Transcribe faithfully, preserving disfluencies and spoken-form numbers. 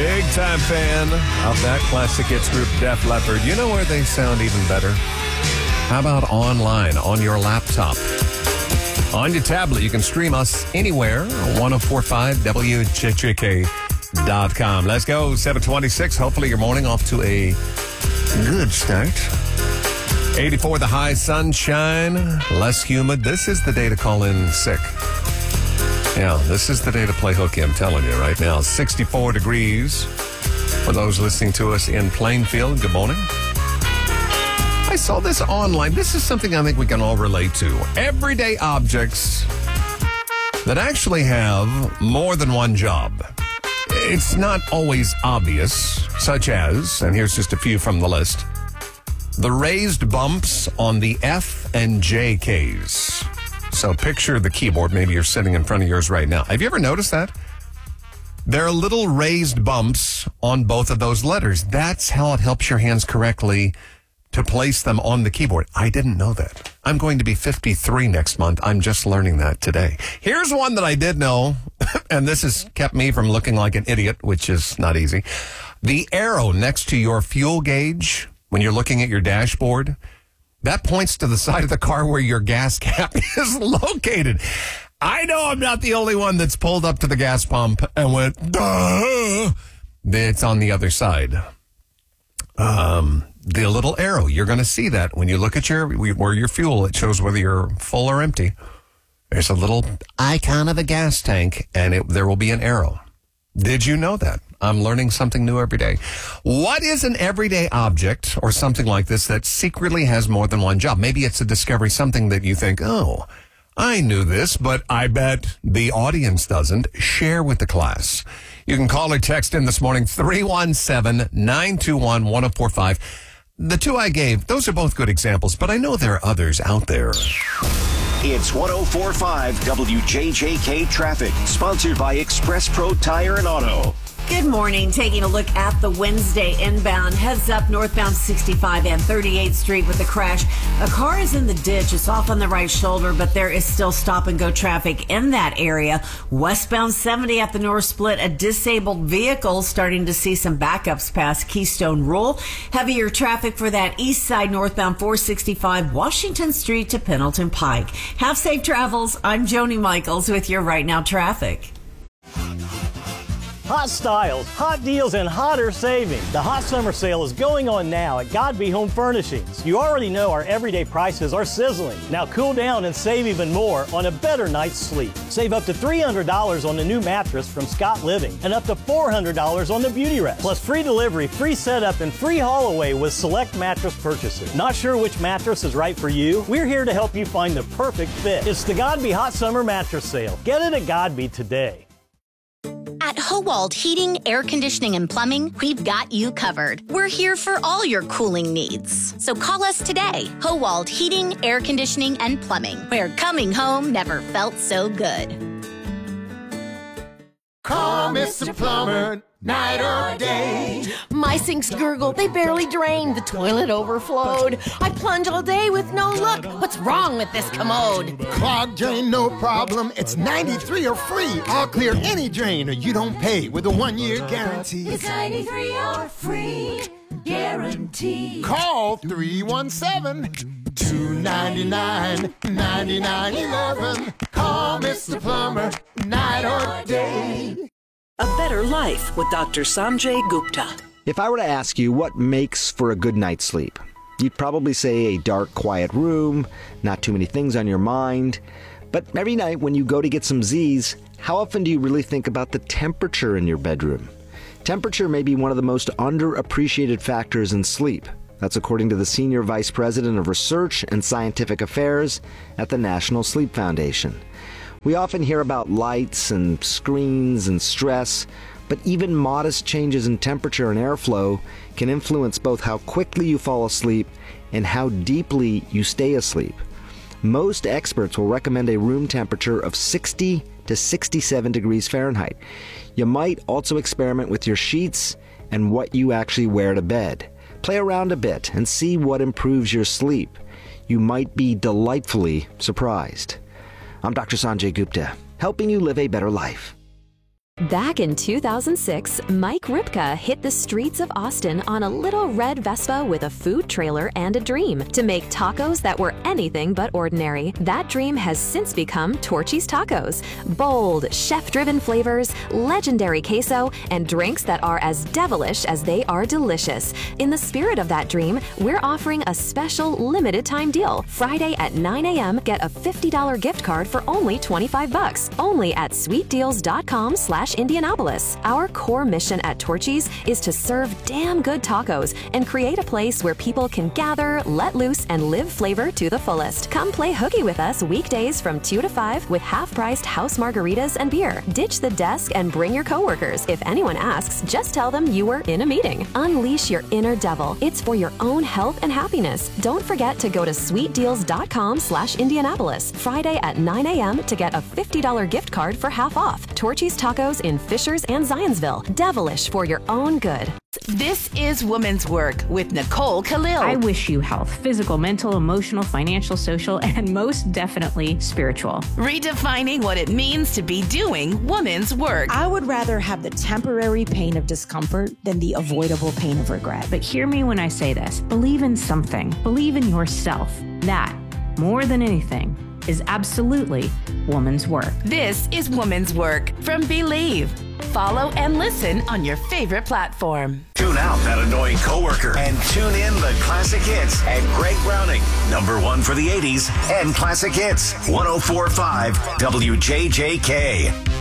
Big time fan of that classic hits group Def Leppard. You know where they sound even better? How about online, on your laptop? On your tablet, you can stream us anywhere. ten forty-five W J J K dot com. Let's go, seven twenty-six. Hopefully your morning off to a good start. eighty-four the high, sunshine, less humid. This is the day to call in sick. Yeah, this is the day to play hooky, I'm telling you right now. sixty-four degrees for those listening to us in Plainfield. Good morning. I saw this online. This is something I think we can all relate to. Everyday objects that actually have more than one job. It's not always obvious, such as, and here's just a few from the list, the raised bumps on the F and J keys. So picture the keyboard. Maybe you're sitting in front of yours right now. Have you ever noticed that? There are little raised bumps on both of those letters. That's how it helps your hands correctly to place them on the keyboard. I didn't know that. I'm going to be fifty-three next month. I'm just learning that today. Here's one that I did know, and this has kept me from looking like an idiot, which is not easy. The arrow next to your fuel gauge, when you're looking at your dashboard, that points to the side of the car where your gas cap is located. I know I'm not the only one that's pulled up to the gas pump and went, duh. It's on the other side. Um... The little arrow, you're going to see that when you look at your where your fuel, it shows whether you're full or empty. There's a little icon of a gas tank, and it, there will be an arrow. Did you know that? I'm learning something new every day. What is an everyday object or something like this that secretly has more than one job? Maybe it's a discovery, something that you think, oh, I knew this, but I bet the audience doesn't. Share with the class. You can call or text in this morning, three one seven, nine two one, one oh four five. The two I gave, those are both good examples, but I know there are others out there. It's ten forty-five W J J K Traffic, sponsored by Express Pro Tire and Auto. Good morning. Taking a look at the Wednesday inbound. Heads up northbound sixty-five and thirty-eighth Street with a crash. A car is in the ditch. It's off on the right shoulder, but there is still stop and go traffic in that area. Westbound seventy at the North Split, a disabled vehicle starting to see some backups past Keystone Rule. Heavier traffic for that east side northbound four sixty-five Washington Street to Pendleton Pike. Have safe travels. I'm Joni Michaels with your Right Now traffic. Hot styles, hot deals, and hotter savings. The hot summer sale is going on now at Godby Home Furnishings. You already know our everyday prices are sizzling. Now cool down and save even more on a better night's sleep. Save up to three hundred dollars on the new mattress from Scott Living and up to four hundred dollars on the Beauty Rest. Plus free delivery, free setup, and free haul away with select mattress purchases. Not sure which mattress is right for you? We're here to help you find the perfect fit. It's the Godby Hot Summer Mattress Sale. Get it at Godby today. At Howald Heating, Air Conditioning, and Plumbing, we've got you covered. We're here for all your cooling needs. So call us today. Howald Heating, Air Conditioning, and Plumbing, where coming home never felt so good. Call Mister Plumber, night or day. My sinks gurgle, they barely drain. The toilet overflowed. I plunge all day with no luck. What's wrong with this commode? Clogged drain, no problem. It's ninety-three or free. I'll clear any drain or you don't pay with a one-year guarantee. It's ninety-three or free guarantee. Call three one seven, two nine nine, nine nine one one. Call Mister Plumber, night or day. A better life with Doctor Sanjay Gupta. If I were to ask you what makes for a good night's sleep, you'd probably say a dark, quiet room, not too many things on your mind. But every night when you go to get some Z's, how often do you really think about the temperature in your bedroom? Temperature may be one of the most underappreciated factors in sleep. That's according to the Senior Vice President of Research and Scientific Affairs at the National Sleep Foundation. We often hear about lights and screens and stress, but even modest changes in temperature and airflow can influence both how quickly you fall asleep and how deeply you stay asleep. Most experts will recommend a room temperature of sixty to sixty-seven degrees Fahrenheit. You might also experiment with your sheets and what you actually wear to bed. Play around a bit and see what improves your sleep. You might be delightfully surprised. I'm Doctor Sanjay Gupta, helping you live a better life. Back in two thousand six, Mike Ripka hit the streets of Austin on a little red Vespa with a food trailer and a dream to make tacos that were anything but ordinary. That dream has since become Torchy's Tacos. Bold, chef-driven flavors, legendary queso, and drinks that are as devilish as they are delicious. In the spirit of that dream, we're offering a special limited time deal. Friday at nine a.m., get a fifty dollars gift card for only twenty-five bucks. Only at sweetdeals.com slash Indianapolis. Our core mission at Torchy's is to serve damn good tacos and create a place where people can gather, let loose, and live flavor to the fullest. Come play hooky with us weekdays from two to five with half-priced house margaritas and beer. Ditch the desk and bring your coworkers. If anyone asks, just tell them you were in a meeting. Unleash your inner devil. It's for your own health and happiness. Don't forget to go to sweetdeals.com slash Indianapolis Friday at nine a.m. to get a fifty dollars gift card for half off. Torchy's Tacos in Fishers and Zionsville. Devilish for your own good. This is Woman's Work with Nicole Khalil. I wish you health, physical, mental, emotional, financial, social, and most definitely spiritual. Redefining what it means to be doing woman's work. I would rather have the temporary pain of discomfort than the avoidable pain of regret. But hear me when I say this. Believe in something. Believe in yourself. That, more than anything, is absolutely woman's work. This is Woman's Work from Believe. Follow and listen on your favorite platform. Tune out that annoying coworker and tune in the classic hits at Greg Browning, number one for the eighties and classic hits, one oh four point five W J J K.